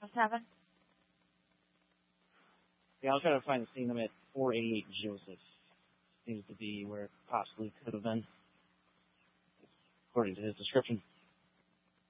What's happened? Yeah, I'll try to find the scene. I'm at 488 Joseph. Seems to be where it possibly could have been, according to his description.